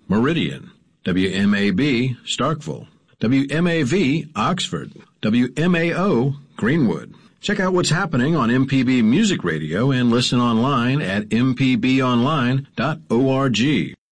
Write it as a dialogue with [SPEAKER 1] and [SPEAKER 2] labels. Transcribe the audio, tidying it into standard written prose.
[SPEAKER 1] Meridian, WMAB, Starkville, WMAV, Oxford, WMAO, Greenwood. Check out what's happening on MPB Music Radio and listen online at mpbonline.org.